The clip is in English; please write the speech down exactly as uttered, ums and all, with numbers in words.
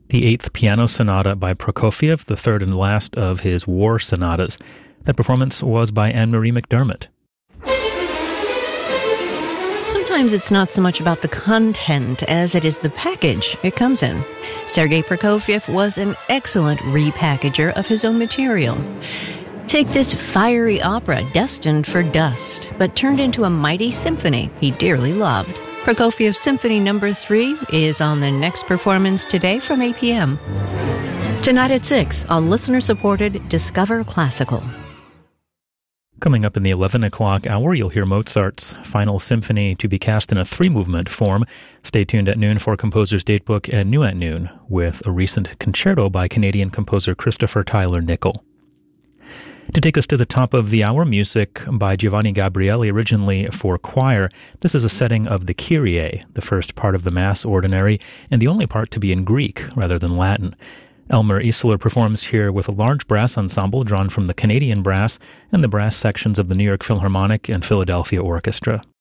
the eighth piano sonata by Prokofiev, the third and last of his war sonatas. That performance was by Anne-Marie McDermott. Sometimes it's not so much about the content as it is the package it comes in. Sergei Prokofiev was an excellent repackager of his own material. Take this fiery opera destined for dust, but turned into a mighty symphony he dearly loved. Prokofiev Symphony Number three is on the next performance today from eight p.m. Tonight at six on listener-supported Discover Classical. Coming up in the eleven o'clock hour, you'll hear Mozart's Final Symphony to be cast in a three-movement form. Stay tuned at noon for Composer's Datebook and New at Noon with a recent concerto by Canadian composer Christopher Tyler Nickel. To take us to the top of the hour, music by Giovanni Gabrieli, originally for choir. This is a setting of the Kyrie, the first part of the Mass Ordinary, and the only part to be in Greek rather than Latin. Elmer Isler performs here with a large brass ensemble drawn from the Canadian brass and the brass sections of the New York Philharmonic and Philadelphia Orchestra.